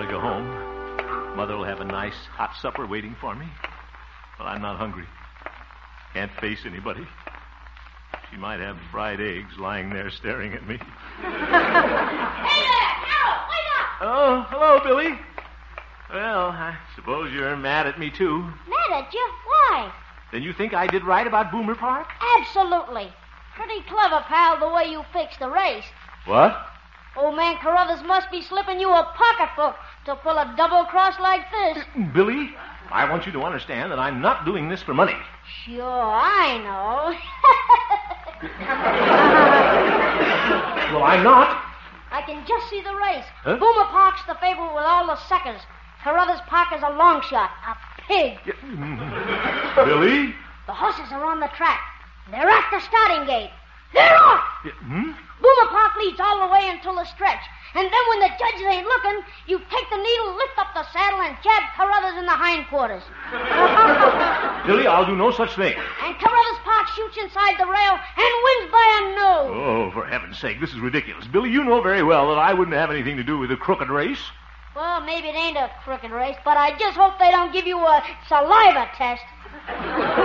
to go home. Mother will have a nice hot supper waiting for me. Well, I'm not hungry. Can't face anybody. She might have fried eggs lying there staring at me. Hey there! Harold, wake up! Oh, hello, Billy. Well, I suppose you're mad at me, too. Mad at you? Why? Then you think I did right about Boomer Park? Absolutely. Pretty clever, pal, the way you fixed the race. What? Old man Carruthers must be slipping you a pocketbook to pull a double cross like this. Billy, I want you to understand that I'm not doing this for money. Sure, I know. Well, I'm not. I can just see the race. Huh? Boomer Park's the favorite with all the suckers. Carruthers Park is a long shot, a pig. Billy? The horses are on the track. They're at the starting gate. They're off! Boomer Park leads all the way until the stretch. And then when the judges ain't looking, you take the needle, lift up the saddle, and jab Carruthers in the hindquarters. Billy, I'll do no such thing. And Carruthers Park shoots inside the rail and wins by a nose. Oh, for heaven's sake, this is ridiculous. Billy, you know very well that I wouldn't have anything to do with a crooked race. Well, maybe it ain't a crooked race, but I just hope they don't give you a saliva test.